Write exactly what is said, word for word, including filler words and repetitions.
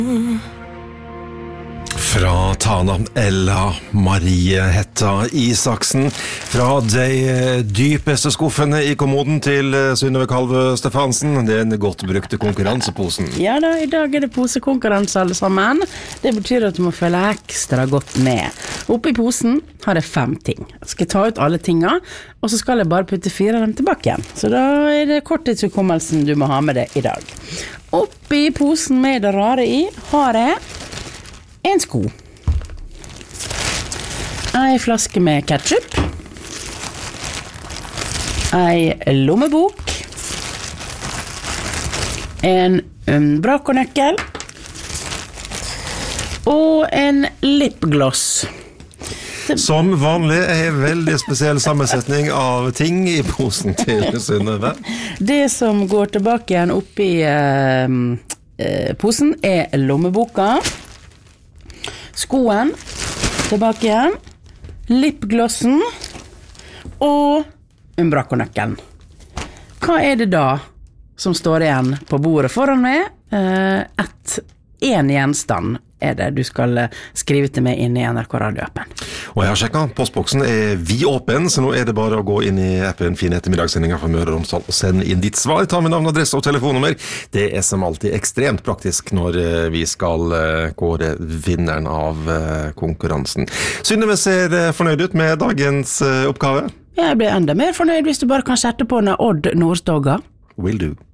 Fra Tana, Ella Marie Hetta Isaksen. Fra de dypeste skuffene i kommoden til Synnøve Kalve Stefansen. Det er en godt brukte konkurranseposen. Ja da, i dag er det posekonkurranse alle sammen. Det betyr at du må følge ekstra godt med. Oppe i posen har jeg fem ting. Jeg skal ta ut alle tingene, og så skal jeg bare putte fire av dem tilbake igjen. Så da er det korttidshukommelsen du må ha med deg i dag. Oppe i posen med det rare i har jeg en sko, en flaske med ketchup, en lommebok, en umbrakonøkkel og en lipgloss. Som vanlig er en veldig spesiell sammensetning av ting i posen til Synnøve. Det som går tilbake igjen oppi eh, eh, posen er lommeboka, skoen tilbake igjen, lipglossen og umbrakonøkkelen. Hva er det da som står igjen på bordet foran meg? Et en gjenstand er det du skal skrive til meg inn i N R K Radio-appen. Og jeg har sjekket, postboksen er vidåpen, så nå er det bare å gå inn i appen Fin ettermiddagssendinga fra Møre og Romsdal og sende inn ditt svar. Ta med navn, adresse og telefonnummer. Det er som alltid ekstremt praktisk når vi skal kåre vinneren av konkurransen. Synnøve ser fornøyd ut med dagens oppgave. Jeg blir enda mer fornøyd hvis du bare kan sette på en Odd Nordstoga. Will do.